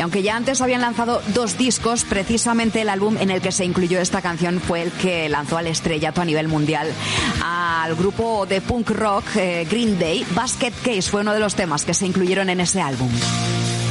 aunque ya antes habían lanzado 2 discos, precisamente el álbum en el que se incluyó esta canción fue el que lanzó al estrellato a nivel mundial al grupo de punk rock Green Day. Basket Case fue uno de los temas que se incluyeron en ese álbum.